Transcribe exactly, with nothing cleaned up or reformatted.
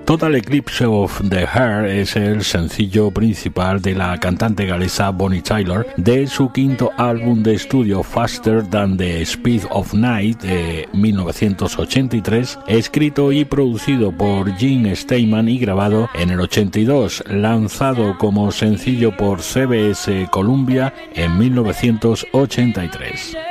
Total Eclipse of the Heart es el sencillo principal de la cantante galesa Bonnie Tyler de su quinto álbum de estudio Faster Than the Speed of Night de mil novecientos ochenta y tres, escrito y producido por Gene Steinman y grabado en el ochenta y dos, lanzado como sencillo por C B S Columbia en mil novecientos ochenta y tres.